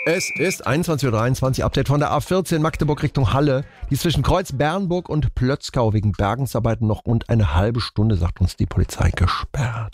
Es ist 21:23 Uhr, Update von der A14 Magdeburg Richtung Halle. Die ist zwischen Kreuz-Bernburg und Plötzkau wegen Bergungsarbeiten noch rund eine halbe Stunde, sagt uns die Polizei, gesperrt.